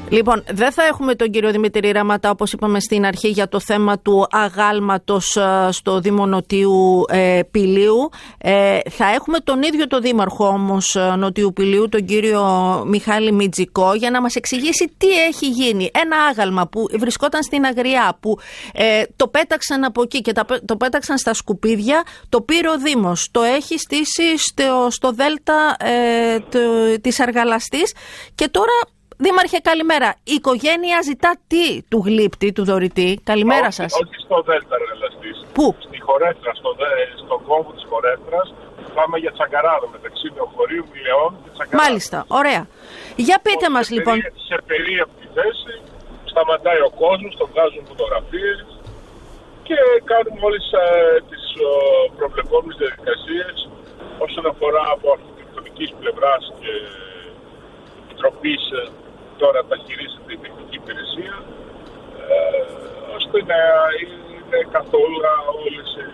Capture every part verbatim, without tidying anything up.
Λοιπόν, δεν θα έχουμε τον κύριο Δημήτρη Ραματά, όπως είπαμε στην αρχή, για το θέμα του αγάλματος στο Δήμο Νοτίου ε, Πηλίου. Ε, θα έχουμε τον ίδιο το δήμαρχο όμως Νοτίου Πηλίου, τον κύριο Μιχάλη Μιτζικό, για να μας εξηγήσει τι έχει γίνει. Ένα άγαλμα που βρισκόταν στην Αγριά, που ε, το πέταξαν από εκεί και τα, το πέταξαν στα σκουπίδια, το πήρε ο Δήμος, το έχει στήσει στο, στο Δέλτα ε, το, της Αργαλαστής και τώρα... Δήμαρχε, καλημέρα. Η οικογένεια ζητά τι του γλύπτη, του δωρητή? Καλημέρα σας. Όχι στο Δέλτα Αργαλαστής. Πού? Στη Χορέτρα, στο, στον κόμβο της Χορέτρας. Πάμε για Τσαγκαράδο, μεταξύ Νεοχωρίου, Μιλεών και Τσαγκαράδο. Μάλιστα, ωραία. Για πείτε σε μας περί, λοιπόν. Σε περίεργη θέση, σταματάει ο κόσμος, τον βγάζουν φωτογραφίες και κάνουμε όλες ε, τις ε, προβλεπόμενες διαδικασίες όσον αφορά από αρχιτεκτονικής πλευράς και επιτροπής. Τώρα τα χειρίζεται η τεχνική υπηρεσία, ε, ώστε να είναι καθόλου όλες οι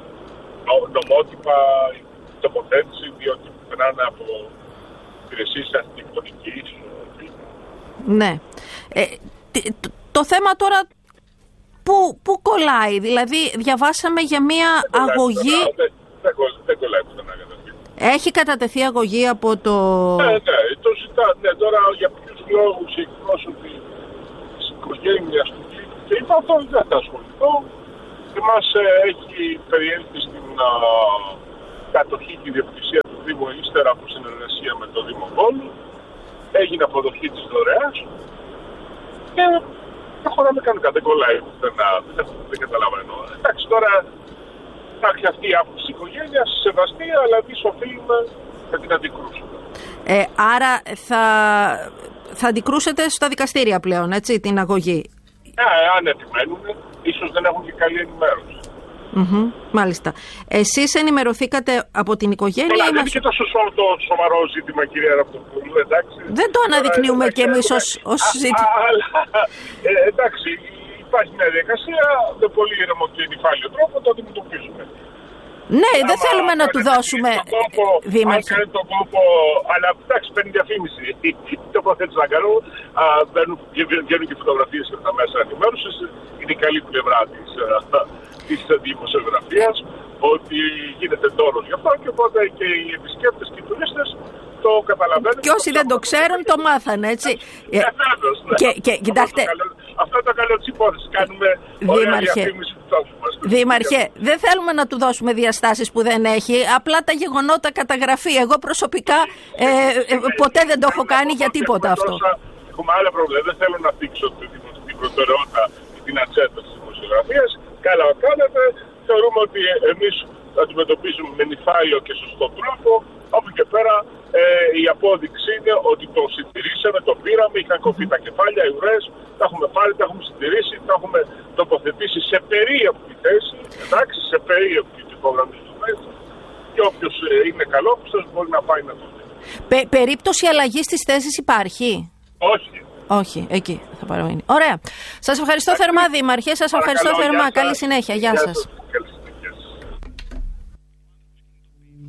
νομότυπα η τοποθέτηση, διότι περνάνε από υπηρεσίες αρχιτεκτονικής. Ναι. Ε, το, το θέμα τώρα που, που κολλάει, δηλαδή διαβάσαμε για μια δεν αγωγή... Δεν, δεν, δεν κολλάει πουθενά καταρχήν. Έχει κατατεθεί αγωγή από το... Ναι, ναι, το ζητά, ναι, τώρα για ποιους λόγους οι εκπρόσωποι της οικογένειας του κλίπου και είπα αυτό δεν θα ασχοληθώ. Εμάς ε, έχει περιέλθει στην α, κατοχή και ιδιοκτησία του Δήμου ύστερα από συνεργασία με το Δήμο Βόλου. Έγινε αποδοχή της δωρεάς και προχωράμε κανονικά, δεν κολλάει πουθενά, δεν, δεν καταλαβαίνω. Εντάξει, τώρα υπάρχει αυτή η άποψη της οικογένειας, σεβαστή, αλλά εμείς οφείλουμε να την αντικρούσουμε. Ε, άρα θα, θα αντικρούσετε στα δικαστήρια πλέον, έτσι, την αγωγή? Ναι, αν επιμένουν, ίσως δεν έχουν και καλή ενημέρωση. Mm-hmm, μάλιστα. Εσείς ενημερωθήκατε από την οικογένεια? Καλά, ή δεν μας... είναι και τόσο το σοβαρό ζήτημα, κυρία Ραπτοπούλου, εντάξει. Δεν το αναδεικνύουμε κι εμείς ως, ως ζήτημα. Αλλά, ε, εντάξει, υπάρχει μια διαδικασία, με πολύ ήρεμο και νυφάλιο τρόπο, το αντιμετωπίζουμε. Ναι, δεν θέλουμε να του δώσουμε, Δήμαρχε. Αν κάνει τον κόπο, αλλά εντάξει, παίρνει διαφήμιση. Η τοποθέτηση Ζαγκαρού, βγαίνουν και φωτογραφίες και τα μέσα ενημέρωσης. Είναι η καλή πλευρά της, της δημοσιογραφίας, ότι γίνεται δώρος γι' αυτό και οπότε και οι επισκέπτες και οι τουρίστες το καταλαβαίνουν. Και όσοι δεν το ξέρουν το μάθανε, έτσι. Ναι, βέβαιος, ναι. Και, και, κοιτάξτε, αυτό το καλό της υπόθεσης. Κάνουμε ωραία διαφήμιση του τόπου μας. Δήμαρχε, δεν θέλουμε να του δώσουμε διαστάσεις που δεν έχει, απλά τα γεγονότα καταγραφή. Εγώ προσωπικά ε, ε, ποτέ δεν το έχω κάνει για τίποτα αυτό. Έχουμε άλλα προβλήματα. Δεν θέλω να δείξω την προτεραιότητα και την ατζέντα της δημοσιογραφίας. Καλά κάνετε. Θεωρούμε ότι εμείς αντιμετωπίζουμε με νυφάλιο και σωστό τρόπο. Από και πέρα ε, η απόδειξη είναι ότι το συντηρήσαμε, το πήραμε, είχαν κοπεί τα κεφάλια, οι ουρές, τα έχουμε πάρει, τα έχουμε συντηρήσει, τα έχουμε τοποθετήσει σε περίοπτη θέση, εντάξει, σε περίοπτη τυπογραμμική θέση και όποιος ε, είναι καλόπιστος μπορεί να πάει να το δει. Πε, περίπτωση αλλαγής της θέσης υπάρχει? Όχι. Όχι, εκεί θα παραμείνει. Ωραία. Σας ευχαριστώ θερμά, Δήμαρχε, σας ευχαριστώ θερμά. Καλή συνέχεια. Γεια σας.